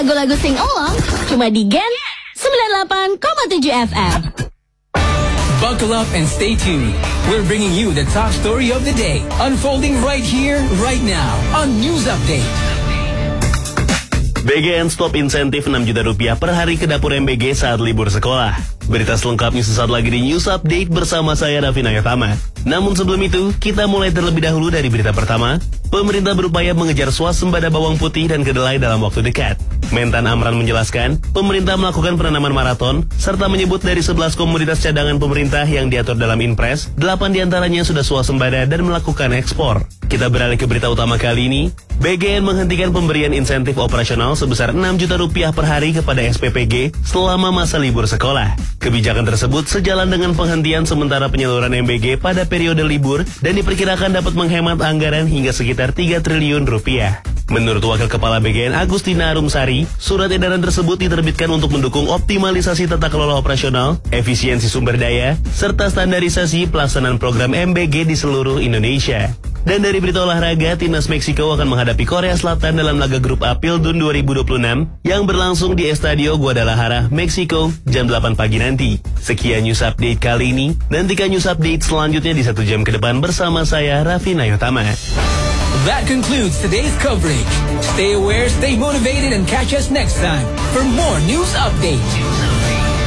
lagu-lagu sing along cuma di Gen 98,7 FM. Buckle up and stay tuned. We're bringing you the top story of the day, unfolding right here, right now on News Update. BGN stop insentif 6 juta rupiah per hari ke dapur MBG saat libur sekolah. Berita selengkapnya sesaat lagi di News Update bersama saya Raffi Nayotama. Namun sebelum itu, kita mulai terlebih dahulu dari berita pertama. Pemerintah berupaya mengejar swasembada bawang putih dan kedelai dalam waktu dekat. Mentan Amran menjelaskan, pemerintah melakukan penanaman maraton, serta menyebut dari 11 komoditas cadangan pemerintah yang diatur dalam Inpres, 8 diantaranya sudah swasembada dan melakukan ekspor. Kita beralih ke berita utama kali ini. BGN menghentikan pemberian insentif operasional sebesar 6 juta rupiah per hari kepada SPPG selama masa libur sekolah. Kebijakan tersebut sejalan dengan penghentian sementara penyaluran MBG pada periode libur dan diperkirakan dapat menghemat anggaran hingga sekitar 3 triliun rupiah. Menurut Wakil Kepala BGN Agustina Arumsari, surat edaran tersebut diterbitkan untuk mendukung optimalisasi tata kelola operasional, efisiensi sumber daya, serta standarisasi pelaksanaan program MBG di seluruh Indonesia. Dan dari berita olahraga, timnas Meksiko akan menghadapi Korea Selatan dalam laga grup A Pildun 2026 yang berlangsung di Estadio Guadalajara, Meksiko, jam 8 pagi nanti. Sekian News Update kali ini. Nantikan News Update selanjutnya di 1 jam ke depan bersama saya, Raffi Nayotama. That concludes today's coverage. Stay aware, stay motivated, and catch us next time for more News Update.